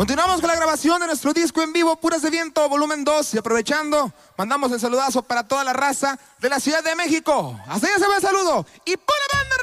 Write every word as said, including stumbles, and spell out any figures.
Continuamos con la grabación de nuestro disco en vivo, Puras de Viento, volumen dos. Y aprovechando, mandamos el saludazo para toda la raza de la Ciudad de México. Hasta allá se va el saludo. Y por la banda.